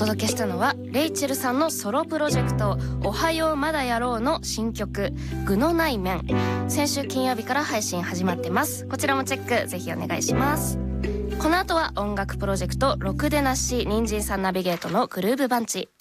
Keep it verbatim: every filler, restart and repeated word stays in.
届けしたのはレイチェルさんのソロプロジェクトおはようまだやろうの新曲具のない面、先週金曜日から配信始まってます。こちらもチェックぜひお願いします。この後は音楽プロジェクトろくでなし人参さんナビゲートのグルーブバンチ。